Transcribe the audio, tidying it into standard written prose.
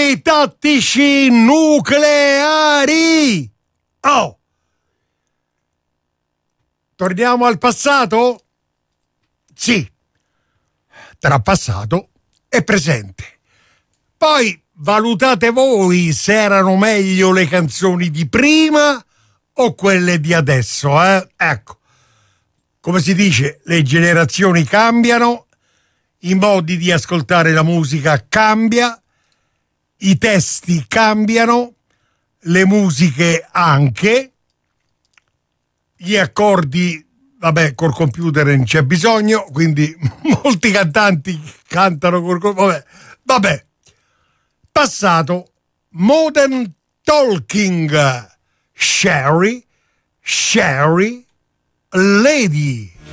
i tattici nucleari. Oh! Torniamo al passato? Sì, tra passato e presente. Poi valutate voi se erano meglio le canzoni di prima o quelle di adesso, Ecco, come si dice, le generazioni cambiano, i modi di ascoltare la musica cambia, i testi cambiano, le musiche anche, gli accordi, vabbè, col computer non c'è bisogno, quindi molti cantanti cantano col computer, vabbè. Passato, modern talking, Sherry, lady.